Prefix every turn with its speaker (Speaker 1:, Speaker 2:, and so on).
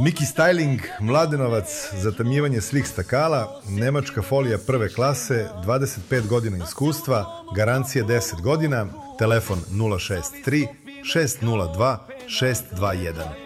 Speaker 1: Miki Styling, Mladenovac, zatamnjivanje slih stakala, nemačka folija prve klase, 25 godina iskustva, garancije 10 godina, telefon 063 602 621.